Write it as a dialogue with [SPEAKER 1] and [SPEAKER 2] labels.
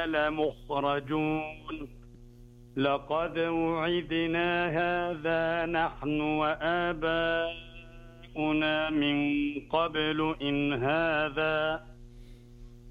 [SPEAKER 1] إنا لمخرجون لقد وعدنا هذا نحن وآباؤنا من قبل إن هذا